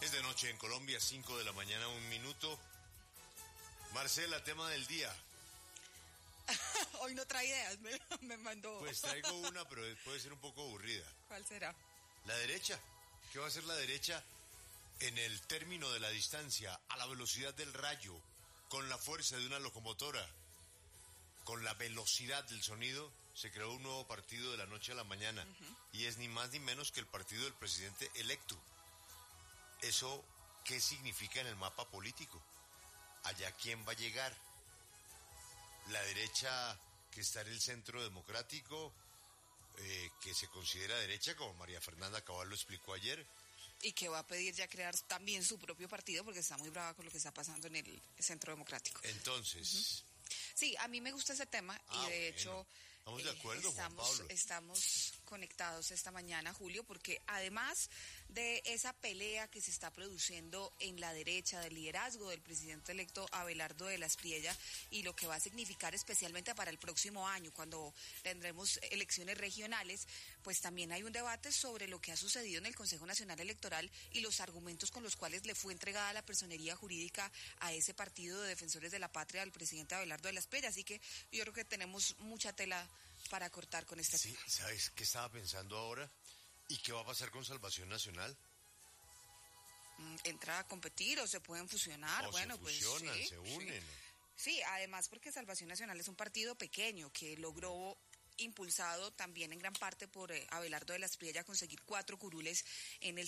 Es de noche en Colombia, 5 de la mañana, 1 minuto. Marcela, tema del día. Hoy no trae ideas, me mandó. Pues traigo una, pero puede ser un poco aburrida. ¿Cuál será? La derecha. ¿Qué va a hacer la derecha en el término de la distancia, a la velocidad del rayo, con la fuerza de una locomotora, con la velocidad del sonido? Se creó un nuevo partido de la noche a la mañana, y es ni más ni menos que el partido del presidente electo. ¿Eso qué significa en el mapa político? ¿Allá quién va a llegar? La derecha que está en el centro democrático, que se considera derecha, como María Fernanda Cabal lo explicó ayer. Y que va a pedir ya crear también su propio partido porque está muy brava con lo que está pasando en el centro democrático. Entonces... Sí, a mí me gusta ese tema y de hecho estamos de acuerdo, Juan Pablo. Estamos conectados esta mañana, Julio, porque además de esa pelea que se está produciendo en la derecha del liderazgo del presidente electo Abelardo de la Espriella y lo que va a significar especialmente para el próximo año cuando tendremos elecciones regionales, pues también hay un debate sobre lo que ha sucedido en el Consejo Nacional Electoral y los argumentos con los cuales le fue entregada la personería jurídica a ese partido de defensores de la patria del presidente Abelardo de la Espriella, así que yo creo que tenemos mucha tela para cortar con este tema. Sí, ¿sabes qué estaba pensando ahora? ¿Y qué va a pasar con Salvación Nacional? ¿Entra a competir o se pueden fusionar? O bueno, se fusionan, pues sí, se unen. Sí, además porque Salvación Nacional es un partido pequeño que logró, impulsado también en gran parte por Abelardo de la Espriella, conseguir 4 curules en el